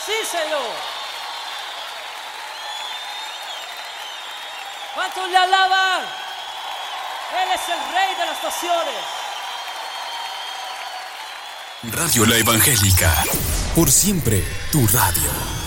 Sí, Señor. ¿Cuántos le alaban? Él es el Rey de las naciones. Radio La Evangélica, por siempre tu radio.